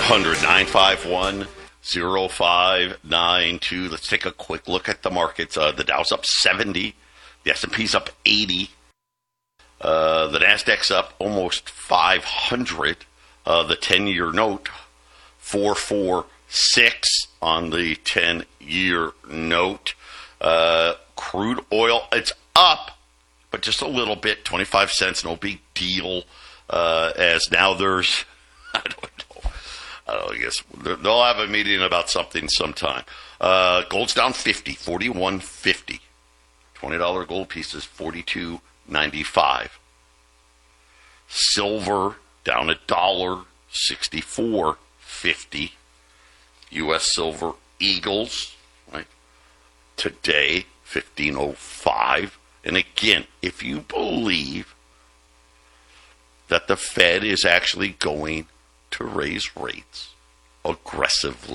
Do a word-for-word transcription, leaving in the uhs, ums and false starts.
hundred, nine five one, zero five nine two. Let's take a quick look at the markets. Uh, the Dow's up seventy. The S and P's up eighty. Uh, the Nasdaq's up almost five hundred. Uh, the ten-year note, four forty-six on the ten-year note. Uh, crude oil, it's up, but just a little bit, twenty-five cents, no big deal. Uh, as now there's, I don't know, I don't know, I guess they'll have a meeting about something sometime. Uh, gold's down fifty, forty-one fifty. twenty dollars gold pieces, forty-two ninety-five. Silver down a dollar, sixty-four fifty. U S silver Eagles, right? Today, fifteen oh five. And again, if you believe that the Fed is actually going to raise rates aggressively,